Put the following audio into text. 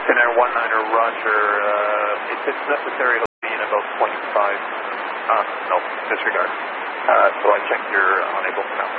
Canary 19er, roger. If it's necessary, it'll be in about 0.5. No, disregard. So I checked you're unable to now.